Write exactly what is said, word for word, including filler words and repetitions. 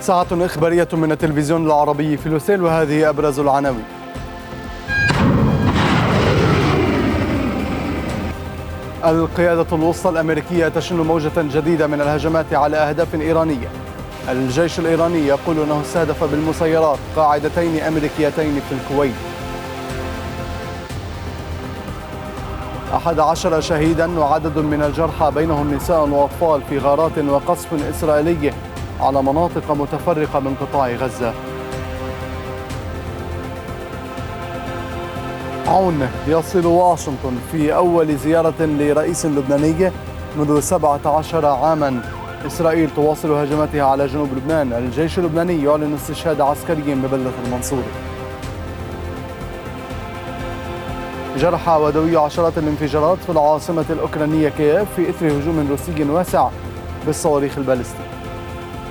ساعة إخبارية من التلفزيون العربي في لوسيل، وهذه أبرز العناوين. القيادة الوسطى الأمريكية تشن موجة جديدة من الهجمات على أهداف إيرانية. الجيش الإيراني يقول أنه استهدف بالمسيرات قاعدتين أمريكيتين في الكويت. أحد عشر شهيدا وعدد من الجرحى بينهم نساء وأطفال في غارات وقصف إسرائيلي على مناطق متفرقة من قطاع غزة. عون يصل واشنطن في أول زيارة لرئيس لبناني منذ سبعة عشر عاما. إسرائيل تواصل هجماتها على جنوب لبنان. الجيش اللبناني يعلن استشهاد عسكري ببلدة المنصورة. جرح ودوي عشرات الانفجارات في العاصمة الأوكرانية كييف في إثر هجوم روسي واسع بالصواريخ البالستية.